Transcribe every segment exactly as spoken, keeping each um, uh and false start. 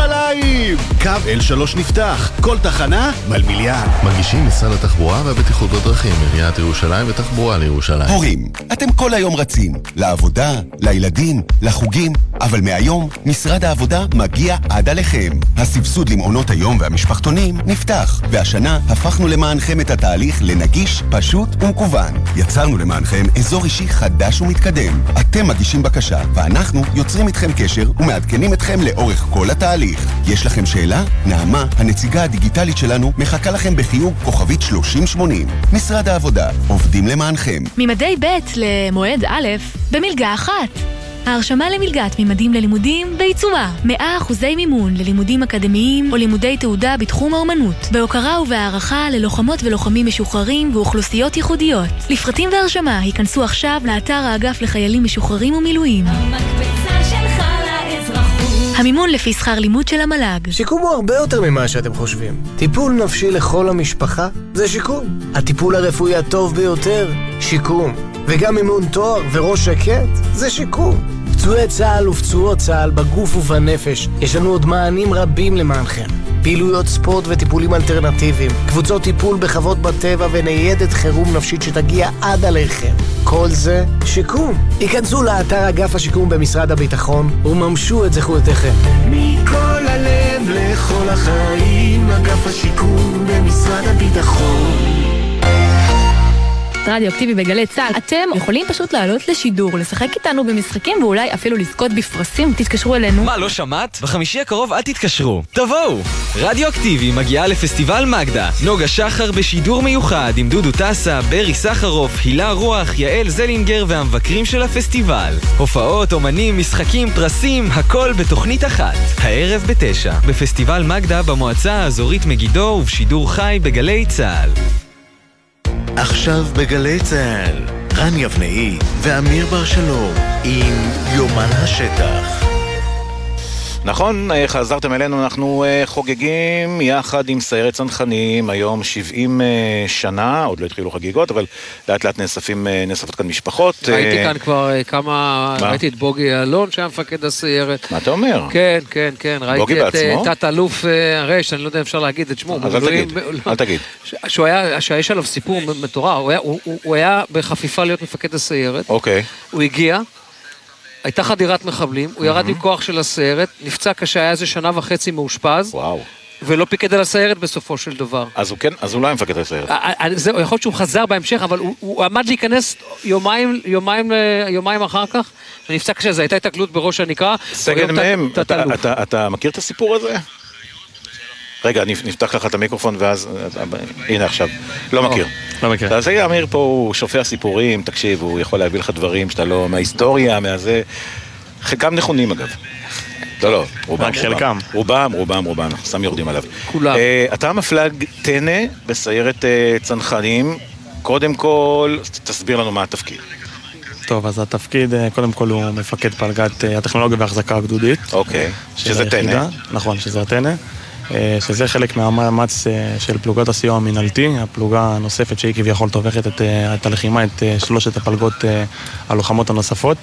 ירושלים! קו אל שלוש נפתח, כל תחנה מלמיליאן. מגישים משרד התחבורה והבטיחות בדרכים, עיריית ירושלים ותחבורה לירושלים. הורים, אתם כל היום רצים, לעבודה, לילדים, לחוגים, אבל מהיום משרד העבודה מגיע עד עליכם. הסבסוד למעונות היום והמשפחתונים נפתח, והשנה הפכנו למענכם את התהליך לנגיש, פשוט ומקוון. יצרנו למענכם אזור אישי חדש ומתקדם. אתם מגישים בקשה, ואנחנו יוצרים איתכם קשר ומעדכנים אתכם לאורך כל התהליך. יש לכם שאלה? נעמה, הנציגה הדיגיטלית שלנו, מחכה לכם בחיוג כוכבית שלושים שמונים. משרד העבודה, עובדים למענכם. ממדי ב' למועד א' במלגה אחת. ההרשמה למלגת ממדים ללימודים בעיצומה. מאה אחוזי מימון ללימודים אקדמיים או לימודי תעודה בתחום האומנות. בהוקרה ובהערכה ללוחמות ולוחמים משוחררים ואוכלוסיות ייחודיות. לפרטים והרשמה היכנסו עכשיו לאתר האגף לחיילים משוחררים ומילואים. המקפצה שלך לאזרחות. המימון לפי שכר לימוד של המל"ג. שיקום הוא הרבה יותר ממה שאתם חושבים. טיפול נפשי לכל המשפחה זה שיקום. הטיפול הרפואי הטוב ביותר, שיקום. וגם אימון תואר וראש שקט זה שיקום. פצועי צה"ל ופצועות צה"ל בגוף ובנפש, יש לנו עוד מענים רבים למענכם. פעילויות ספורט וטיפולים אלטרנטיביים, קבוצות טיפול בחוות בטבע וניידת חירום נפשית שתגיע עד עליכם. כל זה שיקום. היכנסו לאתר אגף השיקום במשרד הביטחון וממשו את זכויותיכם. מכל הלב לכל החיים, אגף השיקום במשרד הביטחון. רדיו-אקטיבי בגלי צה"ל. אתם יכולים פשוט לעלות לשידור, לשחק איתנו במשחקים ואולי אפילו לזכות בפרסים. תתקשרו אלינו. מה, לא שמעת? בחמישי הקרוב אל תתקשרו. תבואו! רדיו-אקטיבי מגיעה לפסטיבל מגדה. נוגה שחר בשידור מיוחד עם דודו טסה, ברי סחרוף, הילה רוח, יעל זלינגר והמבקרים של הפסטיבל. הופעות, אומנים, משחקים, פרסים, הכל בתוכנית אחת. הערב בתשע, בפסטיבל מגדה במועצה האזורית מגידו ובשידור חי בגלי צה"ל. עכשיו בגלי צה"ל, רן יבנאי ואמיר בר שלום עם יומן השטח. נכון, חזרתם אלינו, אנחנו חוגגים יחד עם סיירת צנחנים, היום שבעים שנה, עוד לא התחילו חגיגות, אבל לאט לאט נאספים, נאספות כאן משפחות. ראיתי כאן כבר כמה, ראיתי את בוגי אלון שהיה מפקד הסיירת. מה אתה אומר? כן, כן, כן, בוגי בעצמו? תת אלוף הרש, אני לא יודע אם אפשר להגיד את שמו. אז אל תגיד, אל תגיד. שיש עליו סיפור מטורף, הוא היה בחפיפה להיות מפקד הסיירת. אוקיי. הוא הגיע, הייתה חדירת מחבלים, הוא ירד מכוח של הסיירת, נפצע קשה, היה איזה שנה וחצי מאושפז, וואו. ולא פיקד על הסיירת בסופו של דבר. אז הוא כן, אז הוא לא היה מפקד הסיירת. זהו, יכול להיות שהוא חזר בהמשך, אבל הוא, הוא עמד להיכנס יומיים, יומיים, יומיים אחר כך, ונפצע קשה, זו הייתה התקלות בראש הנקרא. סגן מהם, אתה, אתה, אתה מכיר את הסיפור הזה? רגע, נפתח לך את המיקרופון ואז, הנה עכשיו, לא מכיר. לא מכיר. אז אמיר פה הוא שופע סיפורים, תקשיב, הוא יכול להביא לך דברים שאתה לא, מההיסטוריה, מהזה, חלקם נכונים אגב. לא, לא, רובם, רק חלקם. רובם, רובם, רובם, אנחנו סתם יורדים עליו. כולם. אתה מפלג טנא בסיירת צנחנים, קודם כל, תסביר לנו מה התפקיד. טוב, אז התפקיד, קודם כל הוא מפקד פלגת הטכנולוגיה והחזקה הגדודית. אוקיי, שזה טנא. נכון, שזה טנא. שזה חלק מהמאמץ של פלוגת הסיוע המנהלתי, הפלוגה הנוספת שהיא כביכול תובכת את, את הלחימה, את שלושת הפלגות הלוחמות הנוספות.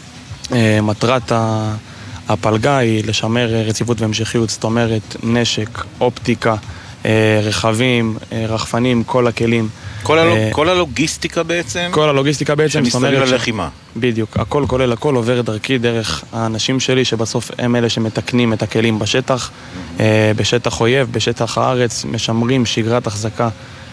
מטרת הפלגה היא לשמר רציפות והמשכיות, זאת אומרת נשק, אופטיקה, רכבים, רחפנים, כל הכלים. כל, הלוג, כל הלוגיסטיקה בעצם? כל הלוגיסטיקה בעצם. שמסתכל על לחימה. בדיוק, הכל כולל הכל עובר דרכי דרך האנשים שלי שבסוף הם אלה שמתקנים את הכלים בשטח, בשטח אויב, בשטח הארץ, משמרים שגרת החזקה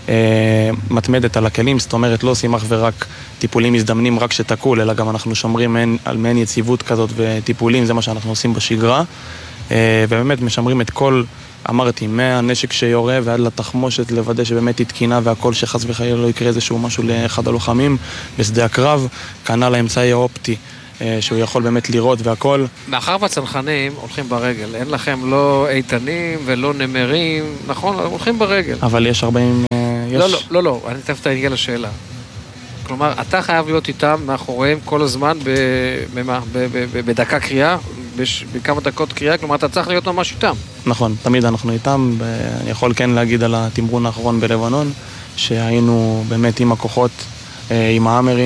מתמדת על הכלים, זאת אומרת לא עושים אך ורק טיפולים מזדמנים רק שתקול, אלא גם אנחנו שומרים על מעין יציבות כזאת וטיפולים, זה מה שאנחנו עושים בשגרה, ובאמת משמרים את כל, אמרתי, מהנשק שיורה ועד לתחמושת לוודא שבאמת היא תקינה והכל שחס וחלילה לא יקרה איזשהו משהו לאחד הלוחמים בשדה הקרב, כנ"ל האמצעי האופטי שהוא יכול באמת לראות והכל. מאחר והצנחנים הולכים ברגל, אין לכם לא איתנים ולא נמרים, נכון? הולכים ברגל. אבל יש ארבעים... לא, לא, לא, לא, אני תכף תגיע לשאלה. כלומר, אתה חייב להיות איתם מאחוריהם כל הזמן בדקה קריאה, בכמה דקות קריאה, כלומר, אתה צריך להיות ממש איתם. נכון, תמיד אנחנו איתם, אני יכול כן להגיד על התמרון האחרון בלבנון, שהיינו באמת עם הכוחות, עם האמרים,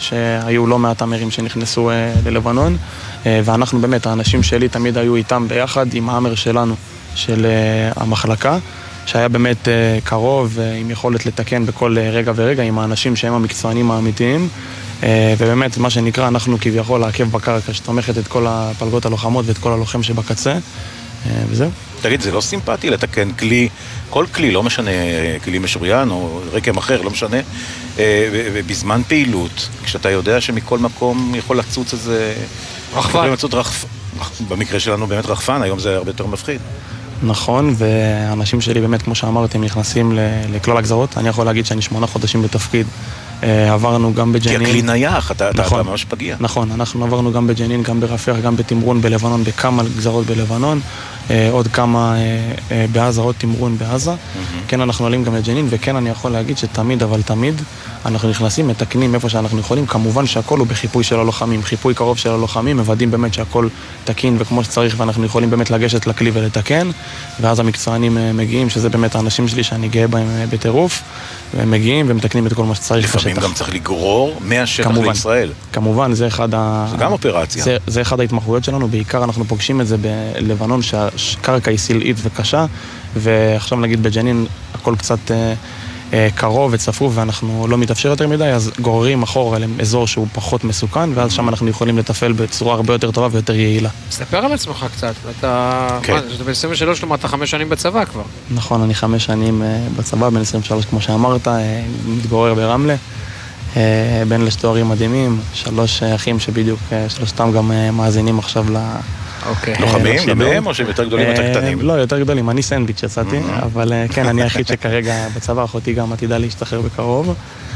שהיו לא מעט אמרים שנכנסו ללבנון, ואנחנו באמת, האנשים שלי תמיד היו איתם ביחד עם האמר שלנו, של המחלקה, שהיה באמת קרוב עם יכולת לתקן בכל רגע ורגע עם האנשים שהם המקצוענים האמיתיים, ובאמת מה שנקרא אנחנו כביכול לעקב בקרקע שתומכת את כל הפלגות הלוחמות ואת כל הלוחם שבקצה, וזהו. תגיד, זה לא סימפטי לתקן כלי, כל כלי, לא משנה, כלי משוריין או רקם אחר, לא משנה, בזמן פעילות, כשאתה יודע שמכל מקום יכול לצוץ איזה... רחפן. במקרה שלנו באמת רחפן, היום זה הרבה יותר מפחיד. נכון, והאנשים שלי באמת, כמו שאמרתי, הם נכנסים לכלל הגזרות. אני יכול להגיד שאני שמונה חודשים בתפקיד. עברנו גם בג'נין. כי הכלי נייח, אתה, נכון, אתה ממש פגיע. נכון, אנחנו עברנו גם בג'נין, גם ברפיח, גם בתמרון בלבנון, בכמה גזרות בלבנון, עוד כמה בעזה, עוד תמרון בעזה. Mm-hmm. כן, אנחנו עולים גם לג'נין, וכן אני יכול להגיד שתמיד, אבל תמיד, אנחנו נכנסים, מתקנים איפה שאנחנו יכולים. כמובן שהכל הוא בחיפוי של הלוחמים, חיפוי קרוב של הלוחמים, מוודאים באמת שהכל תקין וכמו שצריך, ואנחנו יכולים באמת לגשת לכלי ולתקן, ואז המקצוענים מגיעים, שזה באמת האנשים שלי שאני גאה בהם בטירוף, והם מגיעים ומתקנים את כל מה שצריך בשטח. לפעמים גם צריך לגרור מהשטח כמובן, לישראל. כמובן, זה אחד ה... זה גם אופרציה. זה, זה אחד ההתמחויות שלנו, בעיקר אנחנו פוגשים את זה בלבנון, שהקרקע היא סלעית וקשה, ועכשיו נגיד בג'נין הכל קצת אה, אה, קרוב וצפוף, ואנחנו לא מתאפשר יותר מדי, אז גוררים אחורה לאזור שהוא פחות מסוכן, ואז שם אנחנו יכולים לטפל בצורה הרבה יותר טובה ויותר יעילה. ספר על עצמך קצת, אתה... כן. מה, אתה ב-עשרים ושלוש למדת חמש שנים בצבא כבר. נכון, אני חמש שנים בצבא, בין עשרים ושלוש כמו שאמרת, מתגורר ברמלה, בן לשתי הורים מדהימים, שלוש אחים שבדיוק, שלושתם גם מאזינים עכשיו ל... אוקיי. לוחמים, גם הם, או שהם יותר גדולים או יותר קטנים? לא, יותר גדולים, אני סנדוויץ' יצאתי, אבל כן, אני היחיד שכרגע בצבא, אחותי גם עתידה להשתחרר בקרוב.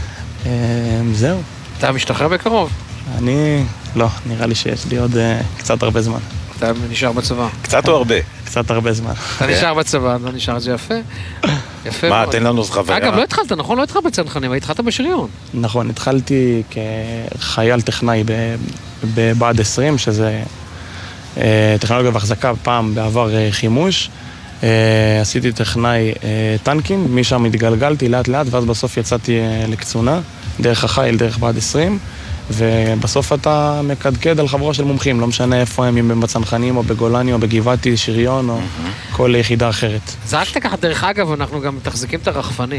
זהו. אתה משתחרר בקרוב? אני, לא, נראה לי שיש לי עוד קצת הרבה זמן. אתה נשאר בצבא? קצת או הרבה? קצת הרבה זמן. אתה נשאר בצבא, לא נשאר, זה יפה. יפה מה, מאוד. תן לנו חוויה. אגב, לא התחלת, נכון? לא התחלת בצנחנים, התחלת בשריון. נכון, התחלתי כחייל טכנאי בבה"ד עשרים, שזה טכנולוגיה והחזקה, פעם בעבר חימוש. עשיתי טכנאי טנקים, משם התגלגלתי לאט לאט, ואז בסוף יצאתי לקצונה, דרך החיל, דרך בה"ד עשרים, ובסוף אתה מקדקד על חברה של מומחים, לא משנה איפה הם, אם הם בצנחנים או בגולני או בגבעתי, שריון או כל יחידה אחרת. זרקת ככה, דרך אגב, אנחנו גם מתחזקים את הרחפנים.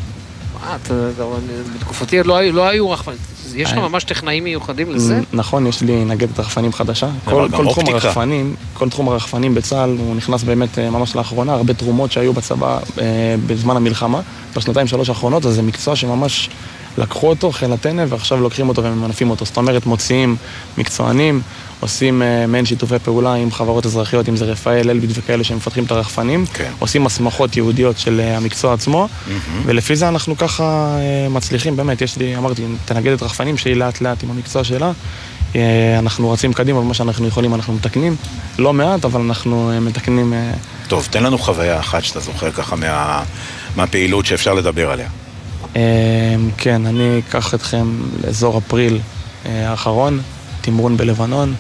בתקופתי לא היו רחפנים, יש לך ממש טכנאים מיוחדים לזה? נכון, יש לי נגדת רחפנים חדשה. כל תחום הרחפנים, כל תחום הרחפנים בצה"ל, הוא נכנס באמת ממש לאחרונה, הרבה תרומות שהיו בצבא בזמן המלחמה, בשנתיים שלוש האחרונות, אז זה מקצוע שממש לקחו אותו, חיל הטנא, ועכשיו לוקחים אותו ומנפים אותו. זאת אומרת, מוציאים מקצוענים, עושים מעין שיתופי פעולה עם חברות אזרחיות, אם זה רפאל, אלביט וכאלה שמפתחים את הרחפנים, כן. עושים הסמכות יהודיות של המקצוע עצמו, mm-hmm. ולפי זה אנחנו ככה מצליחים, באמת, יש לי, אמרתי, תנגדת רחפנים שהיא לאט לאט עם המקצוע שלה, אנחנו רצים קדימה, ומה שאנחנו יכולים אנחנו מתקנים, לא מעט, אבל אנחנו מתקנים... טוב, תן לנו חוויה אחת שאתה זוכר ככה מה... מהפעילות שאפשר לדבר עליה. כן, אני אקח אתכם לאזור אפריל האחרון, תמרון בלבנון.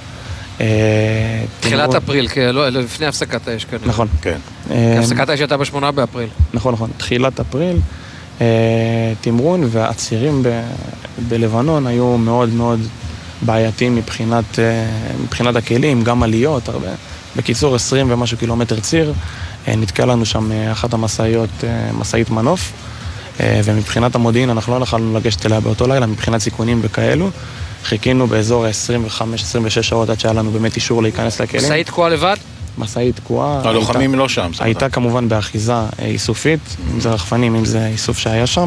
תחילת אפריל, לפני הפסקת האש. נכון. הפסקת האש הייתה בשמונה באפריל. נכון, נכון. תחילת אפריל, תמרון, והצירים בלבנון היו מאוד מאוד בעייתיים מבחינת הכלים, גם עליות, הרבה. בקיצור, עשרים ומשהו קילומטר ציר, נתקע לנו שם אחת המסעיות, מסעית מנוף, ומבחינת המודיעין אנחנו לא יכולנו לגשת אליה באותו לילה, מבחינת סיכונים וכאלו. חיכינו באזור ה-עשרים וחמש עד עשרים ושש שעות עד שהיה לנו באמת אישור להיכנס לכלים. מסעית תקועה לבד? מסעית תקועה. הלוחמים לא שם. הייתה כמובן באחיזה איסופית, אם זה רחפנים, אם זה איסוף שהיה שם.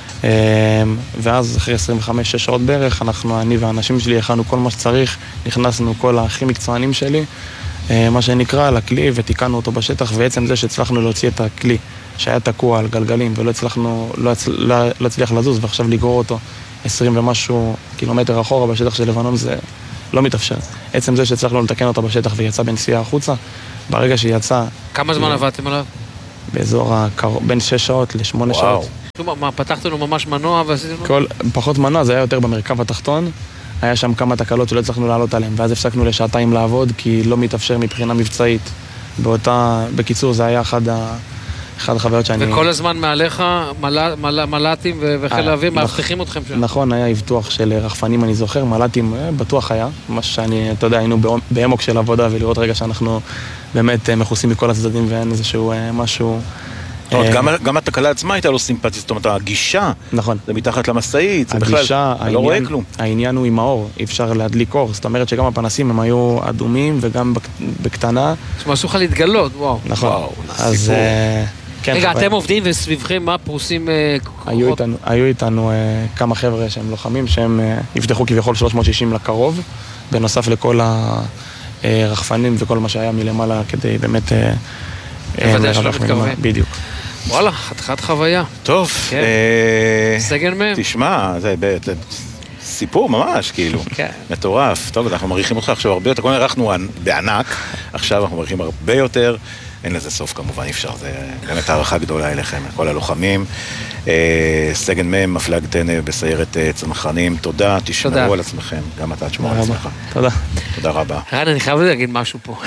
ואז אחרי עשרים וחמש שש שעות בערך, אנחנו, אני והאנשים שלי, הכנו כל מה שצריך, נכנסנו כל הכי מקצוענים שלי, מה שנקרא, לכלי, ותיקנו אותו בשטח, ועצם זה שהצלחנו להוציא את הכלי שהיה תקוע על גלגלים, ולא הצלחנו, לא, לא, לא הצליח לזוז, ועכשיו לגרור אותו עשרים ומשהו קילומטר אחורה בשטח של לבנון, זה לא מתאפשר. עצם זה שהצלחנו לתקן אותו בשטח ויצא בנסיעה החוצה, ברגע שיצא... כמה זמן עבדתם עליו? באזור הקרוב, בין שש שעות לשמונה שעות. מה, פתחתנו ממש מנוע ועשיתם? כל, פחות מנוע, זה היה יותר במרכב התחתון. היה שם כמה תקלות שלא הצלחנו לעלות עליהם, ואז הפסקנו לשעתיים לעבוד, כי לא מתאפשר מבחינה מבצעית. באותה, בקיצור, זה היה אחד אחד החוויות שאני... וכל הזמן מעליך מל"טים וחיל האוויר מאבטחים אתכם שם. נכון, היה הבטוח של רחפנים, אני זוכר, מל"טים בטוח היה, מה שאני, אתה יודע, היינו באמוק של עבודה, ולראות רגע שאנחנו באמת מכוסים מכל הצדדים, ואין איזשהו משהו... גם התקלה עצמה הייתה לא סימפטית, זאת אומרת, הגישה, זה מתחת למשאית, זה בכלל, אתה לא רואה כלום. העניין הוא עם האור, אי אפשר להדליק אור, זאת אומרת שגם הפנסים הם היו אדומים וגם בקטנה. זאת אומרת, עשו לך להתגלות, וואו. נכון, אז... רגע, אתם עובדים וסביבכם מה פרוסים כוחות? היו איתנו כמה חבר'ה שהם לוחמים, שהם יפתחו כביכול שלוש מאות שישים לקרוב, בנוסף לכל הרחפנים וכל מה שהיה מלמעלה כדי באמת... בוודאי שלא מתקרבים. בדיוק. וואלה, חתיכת חוויה. טוב. סגן מהם. תשמע, זה סיפור ממש, כאילו. מטורף. טוב, אנחנו מריחים אותך עכשיו הרבה יותר. קודם ערכנו בענק, עכשיו אנחנו מריחים הרבה יותר. אין לזה סוף כמובן, אי אפשר. זה באמת הערכה גדולה אליכם, כל הלוחמים. סגן מהם, מפלגתן בסיירת צנחנים. תודה, תשמרו על עצמכם. גם אתה תשמור על עצמך. תודה. תודה רבה. רן, אני חייב להגיד משהו פה.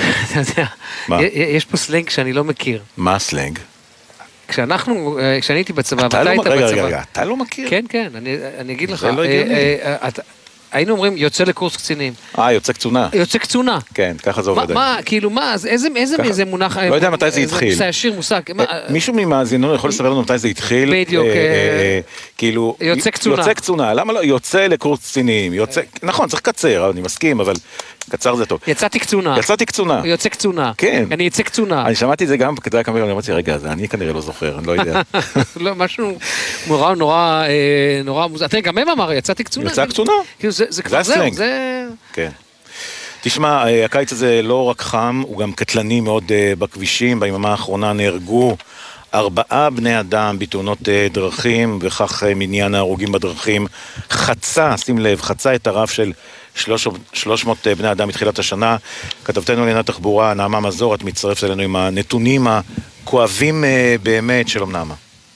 יש פה סלנג שאני לא מכיר. מה הסלנג? כשאנחנו, כשאני הייתי בצבא, אתה לא מכיר? רגע, רגע, רגע, אתה לא מכיר? כן, כן, אני אגיד לך. זה לא הגיוני. היינו אומרים, יוצא לקורס קצינים. אה, יוצא קצונה. יוצא קצונה. כן, ככה זה עובד. מה, כאילו, מה, איזה מונח... לא יודע מתי זה התחיל. זה ישיר מושג. מישהו ממאזיננו יכול לספר לנו מתי זה התחיל. בדיוק. כאילו... יוצא קצונה. יוצא קצונה, למה לא? יוצא לקורס קצינים. נכון, צריך קצר, אני מסכים, אבל... קצר זה טוב. יצאתי קצונה. יצאתי קצונה. יוצא קצונה. כן. אני יצא קצונה. אני שמעתי את זה גם, כדאי כמה פעמים, אמרתי, רגע, אני כנראה לא זוכר, אני לא יודע. לא, משהו נורא, נורא, נורא מוזר. תראה, גם הם אמר, יצאתי קצונה. יצא קצונה? כאילו, זה כבר זהו, זה... כן. תשמע, הקיץ הזה לא רק חם, הוא גם קטלני מאוד בכבישים. ביממה האחרונה נהרגו ארבעה בני אדם בתאונות דרכים, וכך מניין ההרוגים בדרכים חצה, שים לב, חצה את הרף של שלוש מאות בני אדם מתחילת השנה. כתבתנו לענייני תחבורה, נעמה מזור, את מצטרפת אלינו עם הנתונים הכואבים באמת. שלום נעמה.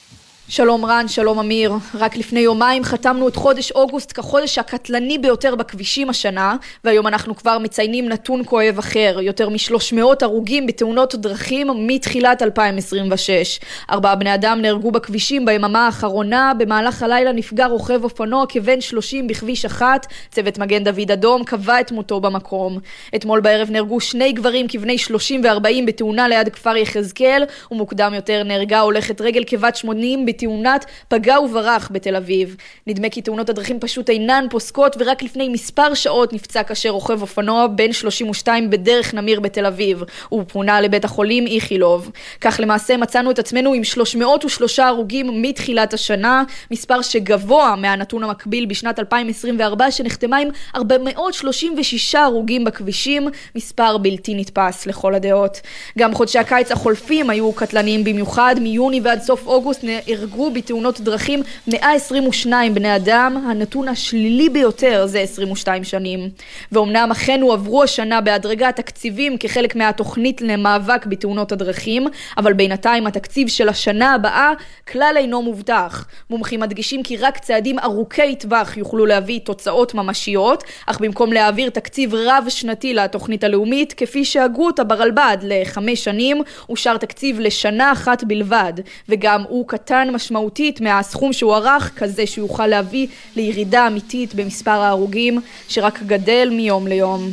שלום רן, שלום אמיר. רק לפני יומיים חתמנו את חודש אוגוסט כחודש הקטלני ביותר בכבישים השנה, והיום אנחנו כבר מציינים נתון כואב אחר, יותר מ-שלוש מאות הרוגים בתאונות דרכים מתחילת אלפיים עשרים ושש. ארבעה בני אדם נהרגו בכבישים ביממה האחרונה. במהלך הלילה נפגע רוכב אופנוע כבן שלושים בכביש אחת, צוות מגן דוד אדום קבע את מותו במקום. אתמול בערב נהרגו שני גברים כבני שלושים ו-ארבעים בתאונה ליד כפר יחזקאל, ומוקדם יותר נהרגה הולכת רגל כבת שמונים בתאונת פגע וברח בתל אביב. נדמה כי תאונות הדרכים פשוט אינן פוסקות, ורק לפני מספר שעות נפצע קשה רוכב אופנוע בן שלושים ושתיים בדרך נמיר בתל אביב. הוא פונה לבית החולים איכילוב. כך למעשה מצאנו את עצמנו עם שלוש מאות ושלושה הרוגים מתחילת השנה, מספר שגבוה מהנתון המקביל בשנת אלפיים עשרים וארבע שנחתמה עם ארבע מאות שלושים ושישה הרוגים בכבישים, מספר בלתי נתפס לכל הדעות. גם חודשי הקיץ החולפים היו קטלניים במיוחד. מיוני ועד סוף אוגוסט נהרגו בתאונות דרכים מאה עשרים ושניים בני אדם, הנתון השלילי ביותר זה עשרים ושתיים שנים. ואומנם אכן הועברו השנה בהדרגה תקציבים כחלק מהתוכנית למאבק בתאונות הדרכים, אבל בינתיים התקציב של השנה הבאה כלל אינו מובטח. מומחים מדגישים כי רק צעדים ארוכי טווח יוכלו להביא תוצאות ממשיות, אך במקום להעביר תקציב רב שנתי לתוכנית הלאומית, כפי שהגו אותה ברלב"ד לחמש שנים, אושר תקציב לשנה אחת בלבד, וגם הוא קטן משמעותית מהסכום שהוא ערך, כזה שיוכל להביא לירידה אמיתית במספר ההרוגים שרק גדל מיום ליום.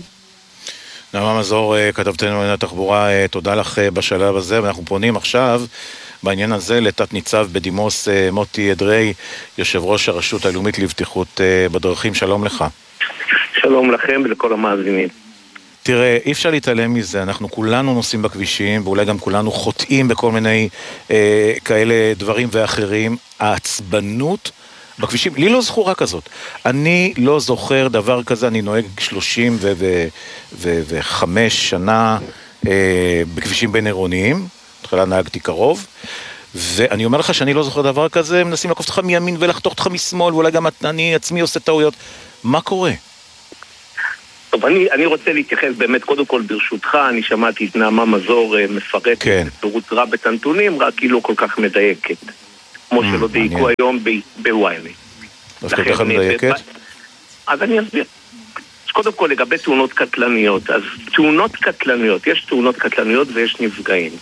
נעמה מזור, כתבתנו לענייני תחבורה, תודה לך בשלב הזה, ואנחנו פונים עכשיו בעניין הזה לתת ניצב בדימוס מוטי אדרי, יושב ראש הרשות הלאומית לבטיחות בדרכים. שלום לך. שלום לכם ולכל המאזינים. תראה, אי אפשר להתעלם מזה, אנחנו כולנו נוסעים בכבישים, ואולי גם כולנו חוטאים בכל מיני אה, כאלה דברים ואחרים. העצבנות בכבישים, לי לא זכורה כזאת. אני לא זוכר דבר כזה, אני נוהג שלושים וחמש שנה אה, בכבישים בין עירוניים, תחילה נהגתי קרוב, ואני אומר לך שאני לא זוכר דבר כזה, מנסים לעקוף אותך מימין ולחתוך אותך משמאל, ואולי גם אני עצמי עושה טעויות. מה קורה? טוב, אני, אני רוצה להתייחס באמת, קודם כל ברשותך, אני שמעתי את נעמה מזור מפרטת כן. פירוט רב את הנתונים, רק היא לא כל כך מדייקת. כמו mm, שלא דייקו היום בוויילי. אז כל כך מדייקת? אז אני אסביר. אז קודם כל לגבי תאונות קטלניות, אז תאונות קטלניות, יש תאונות קטלניות ויש נפגעים.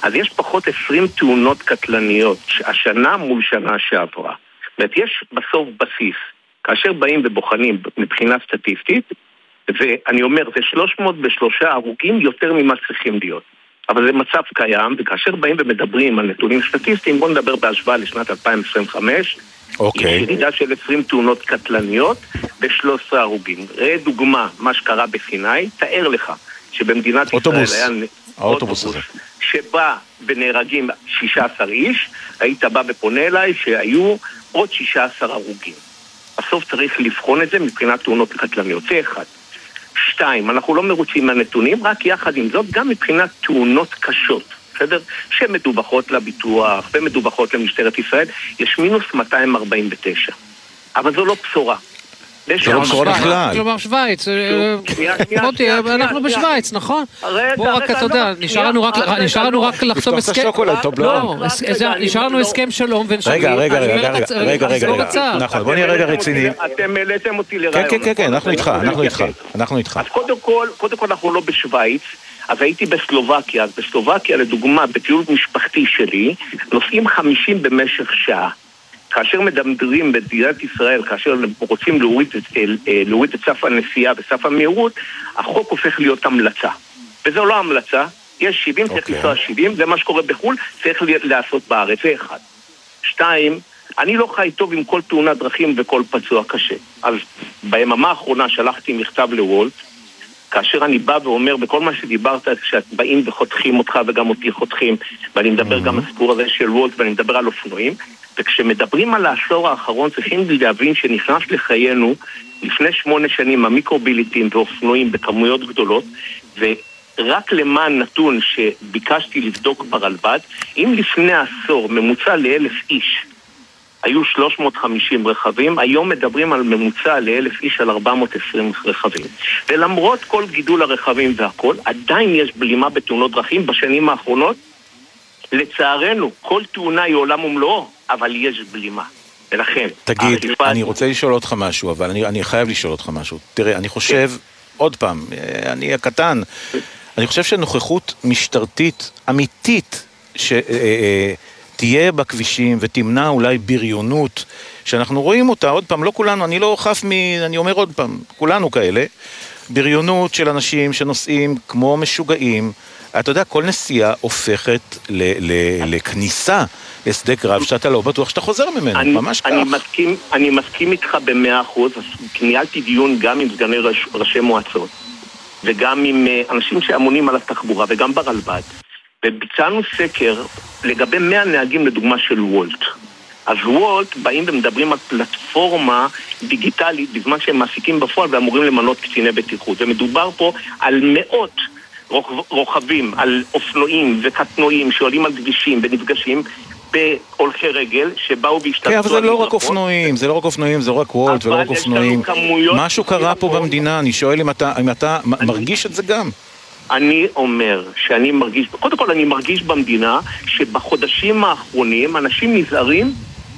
אז יש פחות עשרים תאונות קטלניות, השנה מול שנה שעברה. זאת אומרת, יש בסוף בסיס, כאשר באים ובוחנים מבחינה סטטיסטית, ואני אומר, זה שלוש מאות ושלוש הרוגים יותר ממה צריכים להיות. אבל זה מצב קיים, וכאשר באים ומדברים על נתונים סטטיסטיים, בואו נדבר בהשוואה לשנת אלפיים עשרים וחמש, אוקיי. יש ירידה של עשרים תאונות קטלניות ו-שלוש עשרה הרוגים. ראה דוגמה, מה שקרה בסיני, תאר לך שבמדינת אוטובוס. ישראל היה האוטובוס הזה. שבא ונהרגים שישה עשר איש, היית בא ופונה אליי שהיו עוד שישה עשר הרוגים. בסוף צריך לבחון את זה מבחינת תאונות קטלניות. זה אחד. שתיים, אנחנו לא מרוצים מהנתונים, רק יחד עם זאת, גם מבחינת תאונות קשות, בסדר? שמדווחות לביטוח ומדווחות למשטרת ישראל, יש מינוס מאתיים ארבעים ותשע. אבל זו לא בשורה. זה לא בשורה בכלל. כלומר שוויץ, מוטי, אנחנו בשוויץ, נכון? בוא רק, אתה יודע, נשאר לנו רק לחתום הסכם, לא, נשאר לנו הסכם שלום, רגע, רגע, רגע, רגע, רגע, נכון, בוא נהיה רגע רציני. אתם העליתם אותי לרעיון. כן, כן, כן, אנחנו איתך, אנחנו איתך, אנחנו איתך. אז קודם כל, קודם כל אנחנו לא בשוויץ, אז הייתי בסלובקיה, אז בסלובקיה לדוגמה, בטיול משפחתי שלי, נוסעים חמישים במשך שעה. כאשר מדברים במדינת ישראל, כאשר רוצים להוריד את, להוריד את סף הנסיעה וסף המהירות, החוק הופך להיות המלצה. וזו לא המלצה, יש שבעים, צריך לנסוע שבעים, זה מה שקורה בחול, צריך לעשות בארץ, זה אחד. שתיים, אני לא חי טוב עם כל תאונת דרכים וכל פצוע קשה. אז ביממה האחרונה שלחתי מכתב לוולט, כאשר אני בא ואומר, בכל מה שדיברת, כשאת באים וחותכים אותך וגם אותי חותכים, ואני מדבר גם על הסיפור הזה של וולט, ואני מדבר על אופנועים, וכשמדברים על העשור האחרון, צריכים להבין שנכנס לחיינו, לפני שמונה שנים, המיקרוביליטים ואופנועים בכמויות גדולות, ורק למען נתון שביקשתי לבדוק ברלב"ד, אם לפני העשור ממוצע לאלף איש, היו שלוש מאות וחמישים רכבים, היום מדברים על ממוצע לאלף איש על ארבע מאות ועשרים רכבים. ולמרות כל גידול הרכבים והכל, עדיין יש בלימה בתאונות דרכים בשנים האחרונות. לצערנו, כל תאונה היא עולם ומלואו, אבל יש בלימה. ולכן... תגיד, אני רוצה לשאול אותך משהו, אבל אני, אני חייב לשאול אותך משהו. תראה, אני חושב, עוד פעם, אני הקטן, אני חושב שנוכחות משטרתית אמיתית, ש... תהיה בכבישים ותמנע אולי בריונות שאנחנו רואים אותה, עוד פעם, לא כולנו, אני לא חף מ... אני אומר עוד פעם, כולנו כאלה, בריונות של אנשים שנוסעים כמו משוגעים, אתה יודע, כל נסיעה הופכת ל... ל... לכניסה לשדה קרב שאתה לא בטוח שאתה חוזר ממנו, אני, ממש כך. אני מסכים, אני מסכים איתך במאה אחוז, ניהלתי דיון גם עם סגני ראש, ראשי מועצות, וגם עם אנשים שאמונים על התחבורה, וגם ברלב"ד. וביצענו סקר לגבי מאה נהגים לדוגמה של וולט. אז וולט באים ומדברים על פלטפורמה דיגיטלית בזמן שהם מעסיקים בפועל ואמורים למנות קציני בטיחות. ומדובר פה על מאות רוכבים, על אופנועים וקטנועים שעולים על כבישים ונפגשים בהולכי רגל שבאו והשתתפו. כן, אבל זה לא רק אופנועים, זה לא רק אופנועים, זה לא רק וולט ולא רק אופנועים. משהו קרה פה במדינה, אני שואל אם אתה, אם אתה מרגיש את זה גם. אני אומר שאני מרגיש, קודם כל אני מרגיש במדינה שבחודשים האחרונים אנשים נזהרים,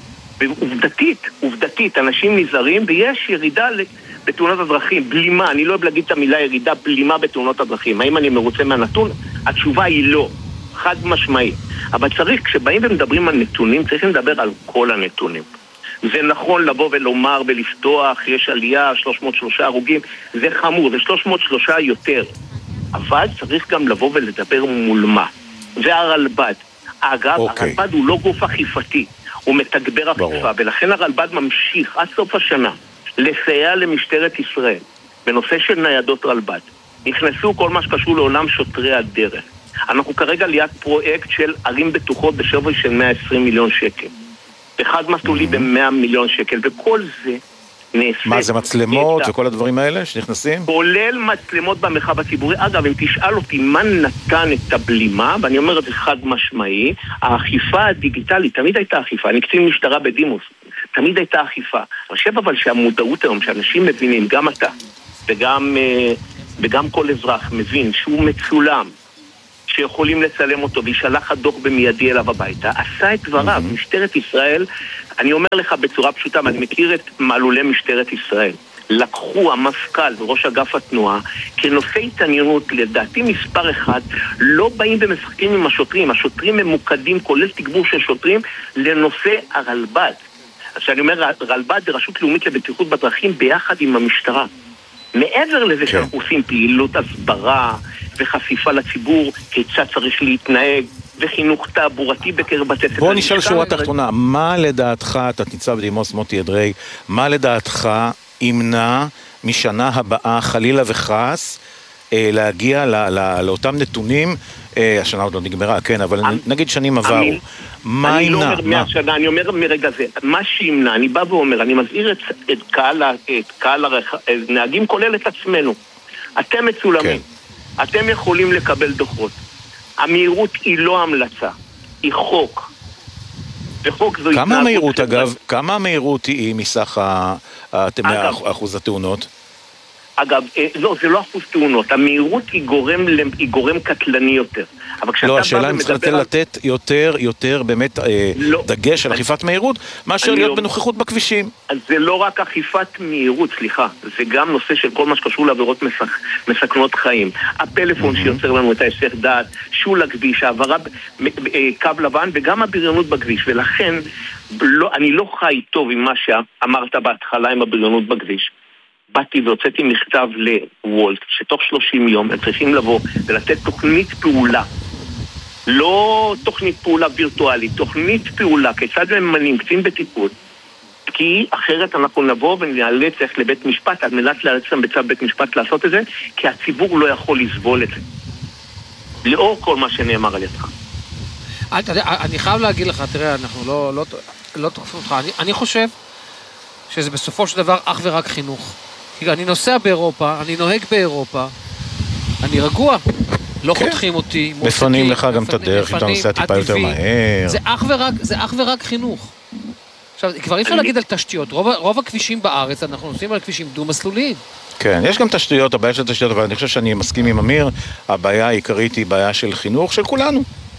עובדתית, עובדתית, אנשים נזהרים ויש ירידה בתאונות הדרכים, בלימה, אני לא אוהב להגיד את המילה ירידה, בלימה בתאונות הדרכים. האם אני מרוצה מהנתון? התשובה היא לא, חד משמעי. אבל צריך, כשבאים ומדברים על נתונים, צריכים לדבר על כל הנתונים. זה נכון לבוא ולומר ולפתוח, יש עלייה, שלוש מאות ושלוש הרוגים, זה חמור, זה שלוש מאות ושלוש יותר. אבל צריך גם לבוא ולדבר מול מה. זה הרלב"ד. אגב, okay. הרלב"ד הוא לא גוף אכיפתי, הוא מתגבר אכיפה, ולכן הרלב"ד ממשיך עד סוף השנה לסייע למשטרת ישראל בנושא של ניידות רלב"ד. נכנסו כל מה שקשור לעולם שוטרי הדרך. אנחנו כרגע ליד פרויקט של ערים בטוחות בשווי של מאה ועשרים מיליון שקל. אחד מסלולי mm-hmm. ב-מאה מיליון שקל, וכל זה מה זה מצלמות וכל הדברים האלה שנכנסים? כולל מצלמות במרחב הציבורי. אגב, אם תשאל אותי מה נתן את הבלימה, ואני אומר את זה חד משמעי, האכיפה הדיגיטלית, תמיד הייתה אכיפה, אני קצין משטרה בדימוס, תמיד הייתה אכיפה. אני חושב אבל שהמודעות היום, שאנשים מבינים, גם אתה וגם, וגם כל אזרח מבין שהוא מצולם, שיכולים לצלם אותו וישלח הדוח במיידי אליו הביתה, עשה את דבריו. משטרת ישראל, אני אומר לך בצורה פשוטה, אני מכיר את מעלולי משטרת ישראל. לקחו המפכ"ל וראש אגף התנועה כנושא התעניינות, לדעתי מספר אחד, לא באים ומשחקים עם השוטרים. השוטרים ממוקדים, כולל תגבור של שוטרים, לנושא הרלב"ד. עכשיו אני אומר, הרלב"ד זה רשות לאומית לבטיחות בדרכים ביחד עם המשטרה. מעבר לזה שאנחנו עושים פעילות הסברה וחשיפה לציבור, כיצד צריך להתנהג, וחינוך תעבורתי בקרב בתי ספר. בוא נשאל שורה תחתונה, מה לדעתך, תת-ניצב בדימוס מוטי אדרי, מה לדעתך ימנע משנה הבאה חלילה וחס להגיע לאותם נתונים, השנה עוד לא נגמרה, כן, אבל נגיד שנים עברו, מה אני לא ימנע? אומר מהשנה, אני אומר מרגע זה, מה שימנע, אני בא ואומר, אני מזהיר את, את קהל, את קהל הרח... נהגים כולל את עצמנו. אתם מצולמים, כן. אתם יכולים לקבל דוחות. המהירות היא לא המלצה, היא חוק. וחוק זו כמה המהירות אגב, כמה המהירות היא מסך אחוז התאונות? אגב, לא, זה לא אחוז תאונות, המהירות היא גורם, היא גורם קטלני יותר. לא, השאלה אם צריך לתת יותר, יותר באמת לא, דגש על אכיפת מהירות, מאשר להיות לא, בנוכחות בכבישים. אז זה לא רק אכיפת מהירות, סליחה, זה גם נושא של כל מה שקשור לעבירות מסכ... מסכנות חיים. הפלאפון mm-hmm. שיוצר לנו את ההסך דעת, שול הכביש, העברה קו לבן, וגם הבריונות בכביש, ולכן לא, אני לא חי טוב עם מה שאמרת בהתחלה עם הבריונות בכביש. באתי והוצאתי מכתב לוולט, שתוך שלושים יום הם צריכים לבוא ולתת תוכנית פעולה. לא תוכנית פעולה וירטואלית, תוכנית פעולה, כיצד הם ממנים קצין בטיחות, כי אחרת אנחנו נבוא ונאלץ איך לבית משפט, על מנת לאלץ them בצו בית משפט לעשות את זה, כי הציבור לא יכול לסבול את זה. לאור כל מה שנאמר על ידך. אני חייב להגיד לך, תראה, אנחנו לא, לא, לא תוקפים אותך, אני, אני חושב שזה בסופו של דבר אך ורק חינוך. אני נוסע באירופה, אני נוהג באירופה, אני רגוע, לא חותכים אותי, מפנים לך גם את הדרך, אם אתה נוסע טיפה יותר מהר. זה אך ורק, זה אך ורק חינוך. עכשיו, כבר אי אפשר להגיד על תשתיות, רוב, רוב הכבישים בארץ, אנחנו נוסעים על כבישים דו-מסלוליים. כן, יש גם תשתיות, הבעיה של תשתיות, אבל אני חושב שאני מסכים עם אמיר, הבעיה העיקרית היא בעיה של חינוך של כולנו.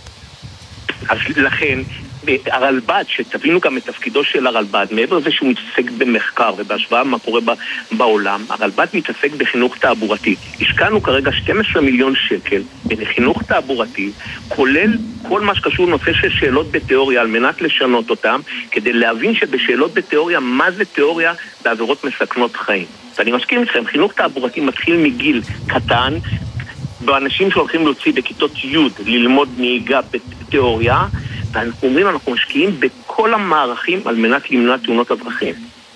אז לכן, הרלב"ד, שתבינו גם את תפקידו של הרלב"ד, מעבר לזה שהוא מתעסק במחקר ובהשוואה מה קורה בעולם, הרלב"ד מתעסק בחינוך תעבורתי. השקענו כרגע שנים עשר מיליון שקל בחינוך תעבורתי, כולל כל מה שקשור נושא של שאלות בתיאוריה, על מנת לשנות אותם, כדי להבין שבשאלות בתיאוריה, מה זה תיאוריה בעבירות מסכנות חיים. ואני מסכים איתכם, חינוך תעבורתי מתחיל מגיל קטן, באנשים שהולכים להוציא בכיתות י' ללמוד נהיגה בתיאוריה, ואנחנו אומרים, אנחנו משקיעים בכל המערכים על מנת למנוע תאונות הדרכים.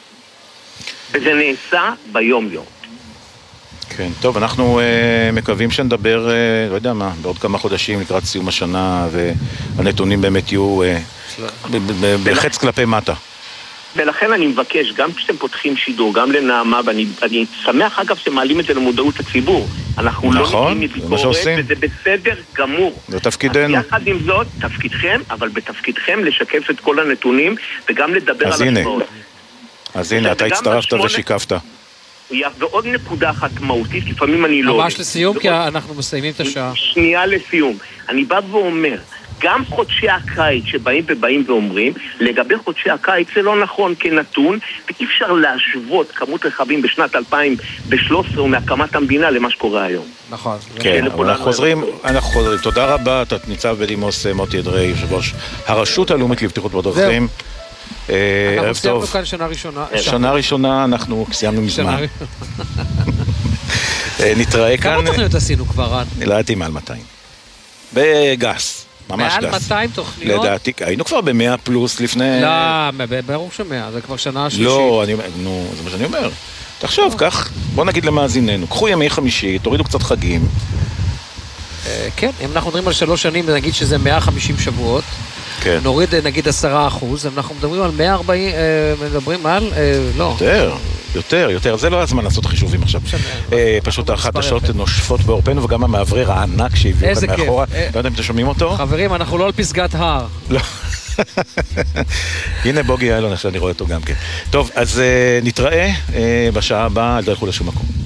וזה נעשה ביום-יום. כן, טוב, אנחנו uh, מקווים שנדבר, uh, לא יודע מה, בעוד כמה חודשים לקראת סיום השנה, והנתונים באמת יהיו uh, בחץ כלפי מטה. ולכן אני מבקש, גם כשאתם פותחים שידור, גם לנעמה, ואני אני שמח אגב שמעלים את זה למודעות הציבור. אנחנו נכון, לא נתאים מביקורת, וזה בסדר גמור. זה תפקידנו. יחד עם זאת, תפקידכם, אבל בתפקידכם לשקף את כל הנתונים, וגם לדבר על השפעות. אז הנה, אתה הצטרפת ושיקפת. ועוד נקודה אחת מהותית, לפעמים אני לא... ממש לסיום, כי אנחנו מסיימים את השעה. שנייה לסיום. אני בא ואומר, גם חודשי הקיץ שבאים ובאים ואומרים, לגבי חודשי הקיץ זה לא נכון כנתון, ואי אפשר להשוות כמות רכבים בשנת אלפיים ושלוש עשרה ומהקמת המדינה למה שקורה היום. נכון. כן, אנחנו חוזרים, אנחנו חוזרים. תודה רבה, תת-ניצב בדימוס מוטי אדרי, יושב ראש הרשות הלאומית לבטיחות בדרכים. אנחנו סיימנו כאן שנה ראשונה. שנה ראשונה, אנחנו סיימנו מזמן. נתראה כאן. כמה תוכניות עשינו כבר? לא הייתי מעל מאתיים. בגס. ממש גס. מעל מאתיים תוכניות? לדעתי, היינו כבר ב-מאה פלוס לפני... לא, ברור שמאה, זה כבר שנה השלישית. לא, נו, זה מה שאני אומר. תחשוב, כך, בוא נגיד למאזיננו, קחו ימי חמישי, תורידו קצת חגים. כן, אם אנחנו מדברים על שלוש שנים, נגיד שזה מאה וחמישים שבועות, נוריד נגיד עשרה אחוז, אנחנו מדברים על מאה וארבעים, מדברים על, לא. יותר, יותר, יותר, זה לא הזמן לעשות חישובים עכשיו. פשוט החדשות נושפות בעורפנו, וגם המעברר הענק שהביאו כאן מאחורה, לא יודע אם אתם שומעים אותו. חברים, אנחנו לא על פסגת הר. לא. הנה בוגי איילון, עכשיו אני רואה אותו גם כן. טוב, אז נתראה בשעה הבאה, אל תלכו לשום מקום.